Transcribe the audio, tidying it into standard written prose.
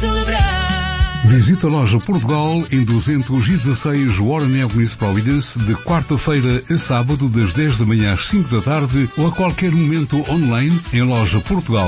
celebrar. Visita a loja Portugal em 216 Warren Avenue, Providence, de quarta-feira a sábado, das 10 da manhã às 5 da tarde, ou a qualquer momento online em lojaportugal.com.